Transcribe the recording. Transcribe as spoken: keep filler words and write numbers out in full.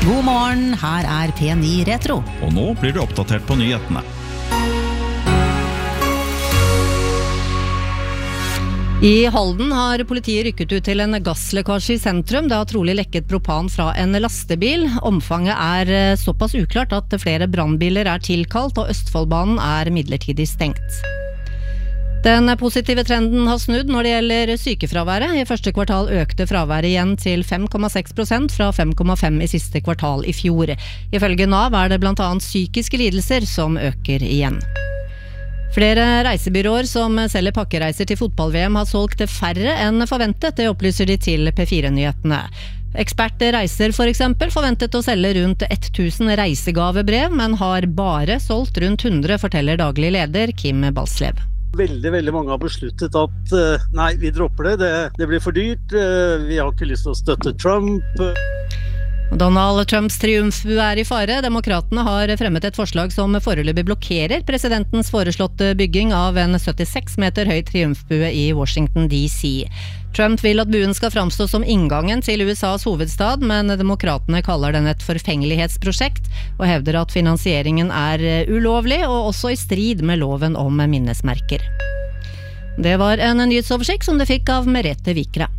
God morgen, her er P ni Retro. Og nå blir du oppdatert på nyhetene. I Halden har politiet rykket ut til en gasslekkasje i sentrum. Det har trolig lekket propan fra en lastebil. Omfanget er såpass uklart at flere brannbiler er tilkalt, og Østfoldbanen er midlertidig stengt. Den positive trenden har snudd når det gjelder sykefraværet. I første kvartal økte fraværet igjen til fem komma seks prosent fra fem komma fem i siste kvartal i fjor. Ifølge Nav er det blant annet psykiske lidelser som øker igjen. Flere reisebyråer som selger pakkereiser til fotball-V M har solgt færre enn forventet, det opplyser de til P fire-nyhetene. Ekspert Reiser for eksempel forventet å selge rundt tusen reisegavebrev, men har bare solgt rundt hundre, forteller daglig leder Kim Balslev. Veldig, veldig mange har besluttet at uh, nei, vi dropper det. det, det blir for dyrt, uh, vi har ikke lyst til å støtte Trump. Donald Trumps triumfbue er i fare. Demokratene har fremmet et forslag som foreløpig blokkerer presidentens foreslåtte bygging av en syttiseks meter høy triumfbue i Washington D C. Trump vil at buen skal framstå som inngangen til U S A's hovedstad, men demokratene kaller den et forfengelighetsprosjekt og hevder at finansieringen er ulovlig og også i strid med loven om minnesmerker. Det var en nyhetsoversikt som du fikk av Merete Vikre.